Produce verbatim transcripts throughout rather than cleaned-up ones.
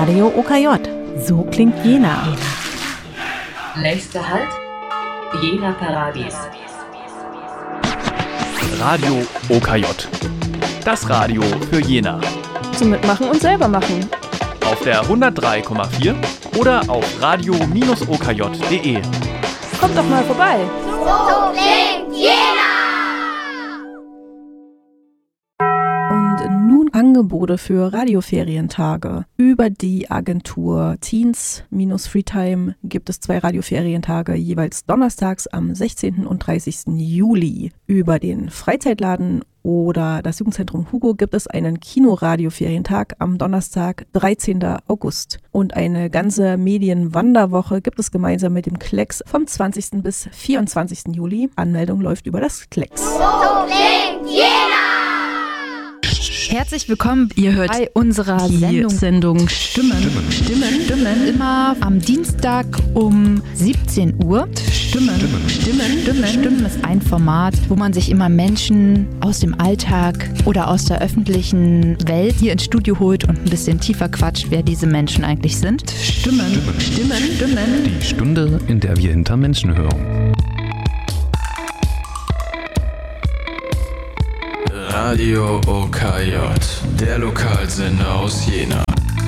Radio O K J. So klingt Jena. Nächster Halt, Jena Paradies. Radio O K J. Das Radio für Jena. Zum Mitmachen und selber machen. Auf der hundertdrei Komma vier oder auf radio Bindestrich o k j punkt d e. Kommt doch mal vorbei. So klingt Jena! Und nun Angebote für Radioferientage. Über die Agentur Teens-Freetime gibt es zwei Radioferientage, jeweils donnerstags am sechzehnten und dreißigsten Juli. Über den Freizeitladen oder das Jugendzentrum Hugo gibt es einen Kino-Radio-Ferientag am Donnerstag, dreizehnten August. Und eine ganze Medienwanderwoche gibt es gemeinsam mit dem Klecks vom zwanzigsten bis vierundzwanzigsten Juli. Anmeldung läuft über das Klecks. So klingt Jena! Herzlich willkommen, ihr hört bei unserer Die Sendung, Sendung Stimmen. Stimmen. Stimmen. Stimmen. Immer am Dienstag um siebzehn Uhr. Stimmen. Stimmen. Stimmen. Stimmen. Stimmen ist ein Format, wo man sich immer Menschen aus dem Alltag oder aus der öffentlichen Welt hier ins Studio holt und ein bisschen tiefer quatscht, wer diese Menschen eigentlich sind. Stimmen. Stimmen. Stimmen. Stimmen. Die Stunde, in der wir hinter Menschen hören. Radio O K J, der Lokalsender aus Jena.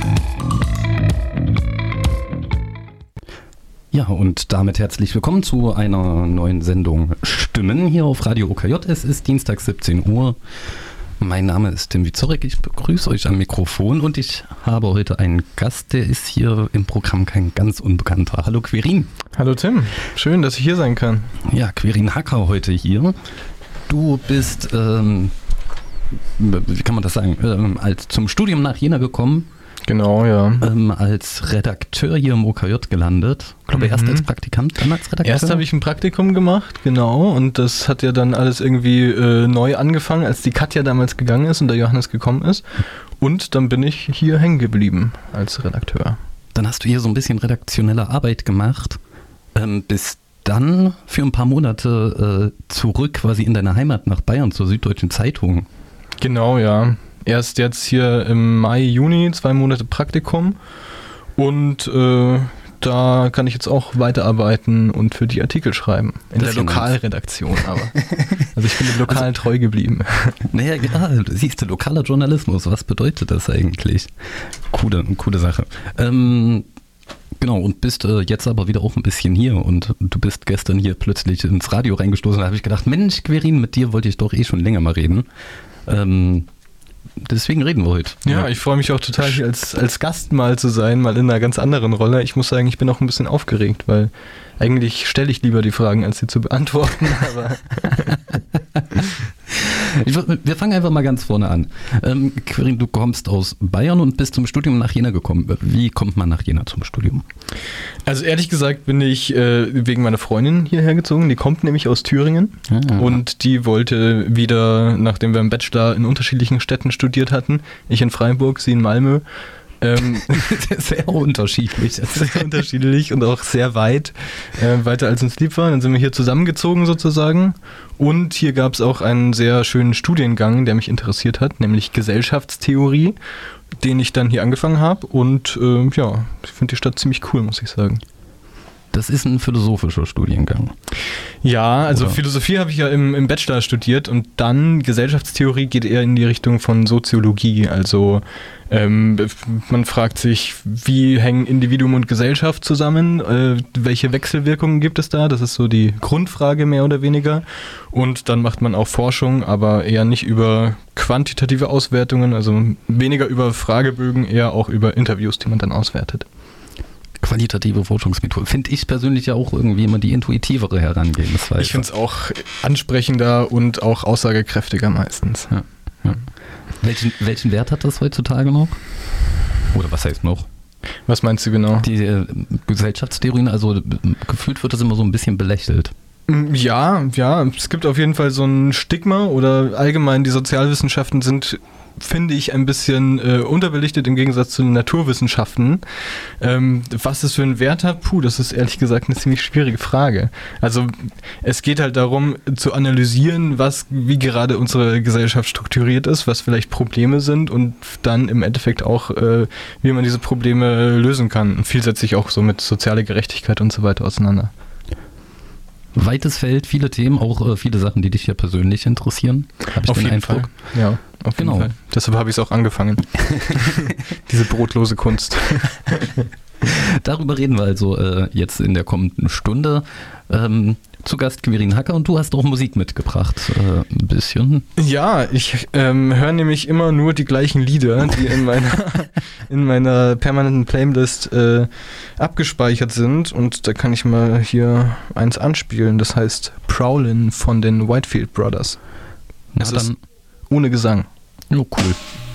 Ja, und damit herzlich willkommen zu einer neuen Sendung Stimmen hier auf Radio O K J. Es ist Dienstag siebzehn Uhr. Mein Name ist Tim Wiezorek, ich begrüße euch am Mikrofon und ich habe heute einen Gast, der ist hier im Programm kein ganz Unbekannter. Hallo Quirin. Hallo Tim, schön, dass ich hier sein kann. Ja, Quirin Hacker heute hier. Du bist, ähm, wie kann man das sagen, ähm, als zum Studium nach Jena gekommen. Genau, ja. Ähm, als Redakteur hier im O K J gelandet. Ich glaube, Mhm. erst als Praktikant, dann als Redakteur. Erst habe ich ein Praktikum gemacht, genau, und das hat ja dann alles irgendwie äh, neu angefangen, als die Katja damals gegangen ist und der Johannes gekommen ist. Und dann bin ich hier hängen geblieben als Redakteur. Dann hast du hier so ein bisschen redaktionelle Arbeit gemacht, ähm, bis dann für ein paar Monate äh, zurück quasi in deine Heimat nach Bayern zur Süddeutschen Zeitung. Genau, ja. Erst jetzt hier im Mai, Juni, zwei Monate Praktikum und äh, da kann ich jetzt auch weiterarbeiten und für die Artikel schreiben. In Das der ist ja Lokalredaktion aber. Also ich bin dem Lokal also, treu geblieben. Naja, ja, siehst du, lokaler Journalismus, was bedeutet das eigentlich? Coole, coole Sache. Ähm, genau, und bist äh, jetzt aber wieder auch ein bisschen hier und du bist gestern hier plötzlich ins Radio reingestoßen. Da habe ich gedacht, Mensch, Quirin, mit dir wollte ich doch eh schon länger mal reden. Ähm, deswegen reden wir heute. Ja, ja. Ich freue mich auch total, hier als, als Gast mal zu sein, mal in einer ganz anderen Rolle. Ich muss sagen, ich bin auch ein bisschen aufgeregt, weil eigentlich stelle ich lieber die Fragen, als sie zu beantworten. Aber ich, wir fangen einfach mal ganz vorne an. Ähm, Quirin, du kommst aus Bayern und bist zum Studium nach Jena gekommen. Wie kommt man nach Jena zum Studium? Also ehrlich gesagt bin ich äh, wegen meiner Freundin hierher gezogen. Die kommt nämlich aus Thüringen ah. und die wollte wieder, nachdem wir im Bachelor in unterschiedlichen Städten studiert hatten, ich in Freiburg, sie in Malmö, Ähm, sehr unterschiedlich. Sehr unterschiedlich und auch sehr weit, äh, weiter als uns lieb war. Dann sind wir hier zusammengezogen sozusagen und hier gab es auch einen sehr schönen Studiengang, der mich interessiert hat, nämlich Gesellschaftstheorie, den ich dann hier angefangen habe und äh, ja, ich finde die Stadt ziemlich cool, muss ich sagen. Das ist ein philosophischer Studiengang. Ja, also Oder? Philosophie habe ich ja im, im Bachelor studiert und dann Gesellschaftstheorie geht eher in die Richtung von Soziologie. Also ähm, man fragt sich, wie hängen Individuum und Gesellschaft zusammen? Äh, welche Wechselwirkungen gibt es da? Das ist so die Grundfrage mehr oder weniger. Und dann macht man auch Forschung, aber eher nicht über quantitative Auswertungen, also weniger über Fragebögen, eher auch über Interviews, die man dann auswertet. Qualitative Forschungsmethode. Finde ich persönlich ja auch irgendwie immer die intuitivere Herangehensweise. Ich finde es auch ansprechender und auch aussagekräftiger meistens. Ja, ja. Welchen, welchen Wert hat das heutzutage noch? Oder was heißt noch? Was meinst du genau? Die äh, Gesellschaftstheorien, also gefühlt wird das immer so ein bisschen belächelt. Ja, ja, es gibt auf jeden Fall so ein Stigma oder allgemein die Sozialwissenschaften sind finde ich, ein bisschen äh, unterbelichtet im Gegensatz zu den Naturwissenschaften. Ähm, was es für einen Wert hat, puh, das ist ehrlich gesagt eine ziemlich schwierige Frage. Also es geht halt darum, zu analysieren, was, wie gerade unsere Gesellschaft strukturiert ist, was vielleicht Probleme sind und dann im Endeffekt auch, äh, wie man diese Probleme lösen kann. Und viel setzt sich auch so mit sozialer Gerechtigkeit und so weiter auseinander. Weites Feld, viele Themen, auch äh, viele Sachen, die dich ja persönlich interessieren. Habe ich auf den jeden Eindruck. Fall. Ja, auf genau. jeden Fall. Deshalb habe ich es auch angefangen. Diese brotlose Kunst. Darüber reden wir also äh, jetzt in der kommenden Stunde. Ähm, zu Gast Quirin Hacker und du hast auch Musik mitgebracht, äh, ein bisschen. Ja, ich ähm, höre nämlich immer nur die gleichen Lieder, die in meiner, in meiner permanenten Playlist äh, abgespeichert sind und da kann ich mal hier eins anspielen, das heißt Prowlin von den Whitefield Brothers. Das Na, ist dann ohne Gesang. Oh, cool.